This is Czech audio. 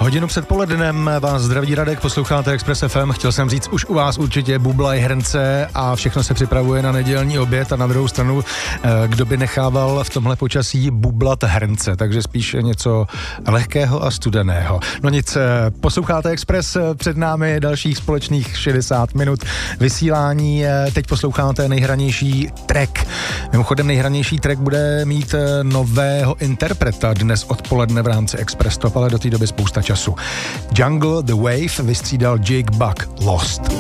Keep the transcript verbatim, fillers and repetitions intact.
Hodinu před polednem vás zdraví Radek, posloucháte Express F M. Chtěl jsem říct, už u vás určitě bublaj hrnce a všechno se připravuje na nedělní oběd a na druhou stranu, kdo by nechával v tomhle počasí bublat hrnce, takže spíše něco lehkého a studeného. No nic, posloucháte Express, před námi dalších společných šedesát minut vysílání. Teď posloucháte nejhranější track. Mimochodem nejhranější track bude mít nového interpreta dnes odpoledne v rámci Express Top, ale do té doby spousta času. Jungle The Wave vystřídal Jake Buck Lost.